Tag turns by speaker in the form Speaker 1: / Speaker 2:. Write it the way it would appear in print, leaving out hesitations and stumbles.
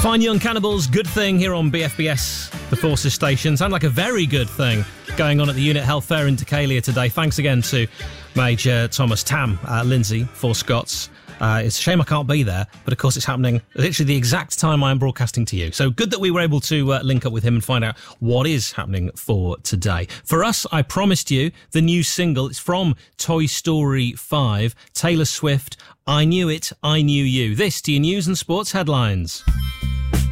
Speaker 1: Fine Young Cannibals, Good Thing here on BFBS, the Forces station. Sound like a very good thing going on at the Unit Health Fair in Decalia today. Thanks again to Major Thomas Tam Lindsay for Scots. It's a shame I can't be there, but of course it's happening literally the exact time I am broadcasting to you. So good that we were able to link up with him and find out what is happening for today. For us, I promised you the new single. It's from Toy Story 5, Taylor Swift, I Knew It, I Knew You. This to your news and sports headlines.